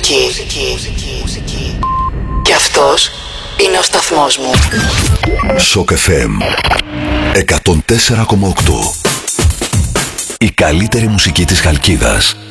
μουσική. Και αυτός είναι ο σταθμός μου. Shock FM 104,8. Η καλύτερη μουσική της Χαλκίδας.